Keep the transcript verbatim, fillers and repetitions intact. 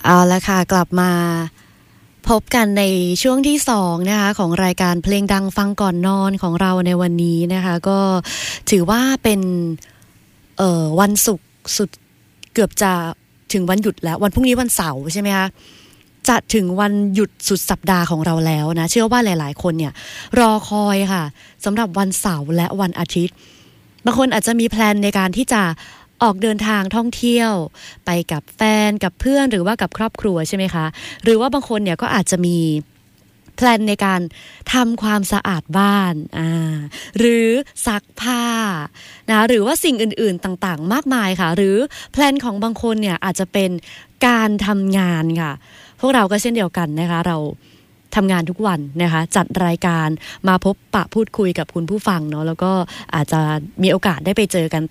เอาละค่ะกลับมาพบกันในช่วงที่สองนะคะของรายการเพลงดังฟังก่อนนอนของเราในวันนี้นะคะก็ถือว่าเป็นเอ่อวันศุกร์สุดเกือบจะถึงวันหยุดแล้ววันพรุ่งนี้วันเสาร์ใช่ไหมคะจะถึงวันหยุดสุดสัปดาห์ของเราแล้วนะเชื่อว่าหลายๆคนเนี่ยรอคอยค่ะสำหรับวันเสาร์และวันอาทิตย์บางคนอาจจะมีแพลนในการที่จะออกเดินทางท่องเที่ยวไปกับแฟนกับเพื่อนหรือว่ากับครอบครัวใช่ไหมคะหรือว่าบางคนเนี่ยก็อาจจะมีแพลนในการทำความสะอาดบ้านอ่าหรือซักผ้านะหรือว่าสิ่งอื่นๆต่างๆมากมายค่ะหรือแพลนของบางคนเนี่ยอาจจะเป็นการทำงานค่ะพวกเราก็เช่นเดียวกันนะคะเราทำงานทุกวันนะคะจัดรายการมาพบปะพูดคุยกับคุณผู้ฟังเนาะแล้วก็อาจจะมีโอกาสได้ไปเจอกัน